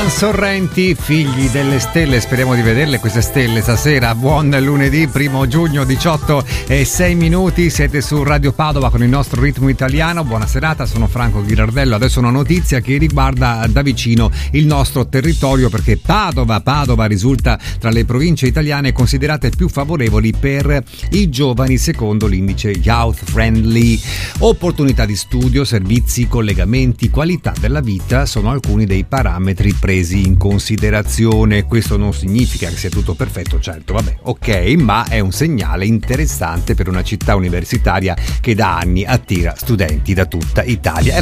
Ivan Sorrenti, Figli delle stelle, speriamo di vederle queste stelle stasera. Buon lunedì 1 giugno, 18:06. Siete su Radio Padova con il nostro ritmo italiano. Buona serata, sono Franco Ghirardello. Adesso una notizia che riguarda da vicino il nostro territorio, perché Padova risulta tra le province italiane considerate più favorevoli per i giovani secondo l'indice Youth Friendly. Opportunità di studio, servizi, collegamenti, qualità della vita sono alcuni dei parametri presi in considerazione. Questo non significa che sia tutto perfetto, certo, vabbè, ok, ma è un segnale interessante per una città universitaria che da anni attira studenti da tutta Italia.